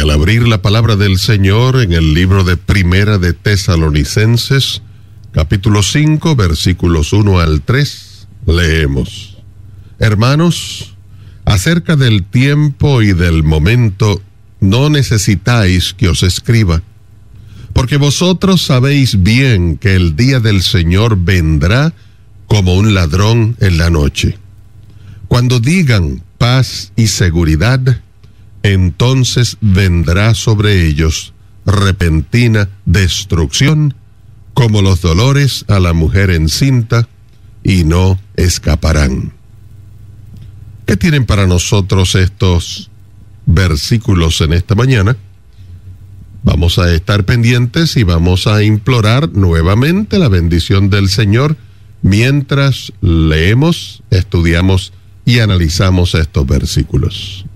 al abrir la palabra del Señor en el libro de Primera de Tesalonicenses, capítulo 5, versículos 1 al 3, leemos: Hermanos, acerca del tiempo y del momento no necesitáis que os escriba, porque vosotros sabéis bien que el día del Señor vendrá como un ladrón en la noche. Cuando digan paz y seguridad, entonces vendrá sobre ellos repentina destrucción, como los dolores a la mujer encinta, y no escaparán. ¿Qué tienen para nosotros estos versículos en esta mañana? Vamos a estar pendientes y vamos a implorar nuevamente la bendición del Señor mientras leemos, estudiamos y analizamos estos versículos.